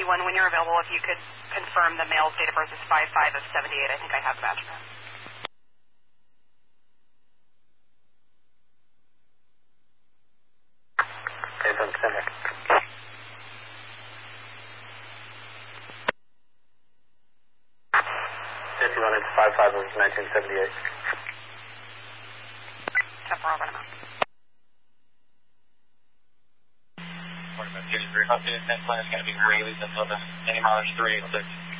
when you're available, if you could confirm the male's date of birth is 5/5 of 78. I think I have the badge for him. Okay, then send it. 51 into 5/5 of 1978. Temporal right amount. Morning, 33. Updated 10 plan is going to be released until the any mileage 386.